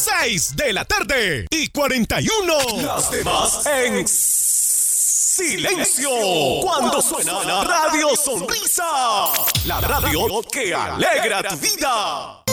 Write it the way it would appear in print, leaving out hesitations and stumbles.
6 de la tarde y 41. Las demás en silencio. Cuando suena la Radio Sonrisa. La radio que alegra tu vida.